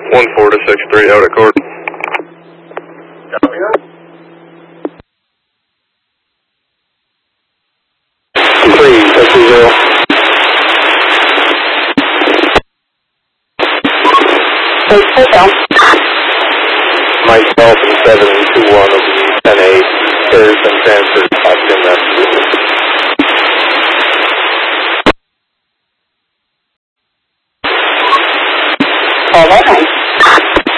14 to 63 out at court. Copy that. 3, Hotel. myself and 721 of the 10-8, Harrison transfer.